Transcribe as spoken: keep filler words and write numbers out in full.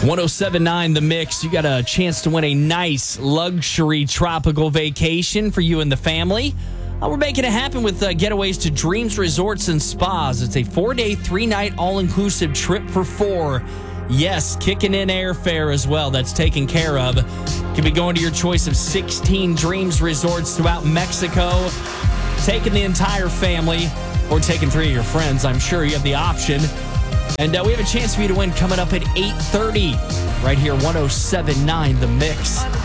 ten seventy-nine The Mix. You got a chance to win a nice luxury tropical vacation for you and the family. Uh, we're making it happen with uh, Getaways to Dreams Resorts and Spas. It's a four-day, three-night, all-inclusive trip for four. Yes, kicking in airfare as well. That's taken care of. You can be going to your choice of sixteen Dreams Resorts throughout Mexico, taking the entire family, or taking three of your friends. I'm sure you have the option. And uh, we have a chance for you to win coming up at eight thirty right here, ten seventy-nine The Mix.